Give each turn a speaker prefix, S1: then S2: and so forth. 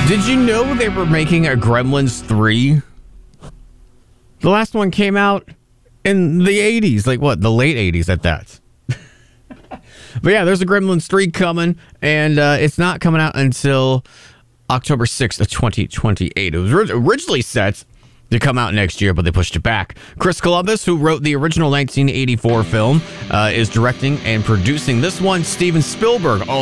S1: Did you know they were making a Gremlins 3? The last one came out in the 80s. Like what? The late 80s at that. But yeah, there's a Gremlins 3 coming, and it's not coming out until October 6th of 2028. It was originally set to come out next year, but they pushed it back. Chris Columbus, who wrote the original 1984 film, is directing and producing this one. Steven Spielberg